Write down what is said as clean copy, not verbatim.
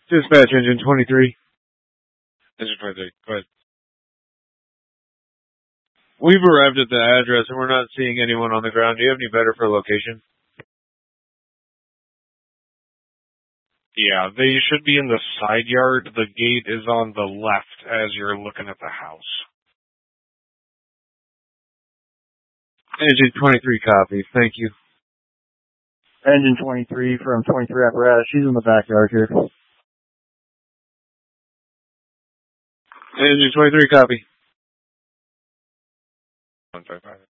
Dispatch engine 23. Engine 23, go ahead. We've arrived at the address and we're not seeing anyone on the ground. Do you have any better for location? Yeah, they should be in the side yard. The gate is on the left as you're looking at the house. Engine 23 copy. Thank you. Engine 23 from 23 apparatus. She's in the backyard here. Engine 23 copy. 155.